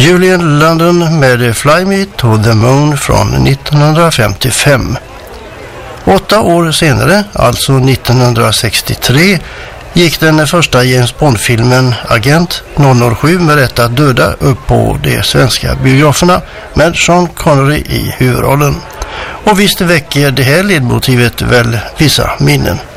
Julian London med Fly Me to the Moon från 1955. 8 år senare, alltså 1963, gick den första James Bond-filmen Agent 007 med rätt att döda upp på de svenska biograferna med Sean Connery i huvudrollen. Och visst väcker det här ledmotivet väl vissa minnen.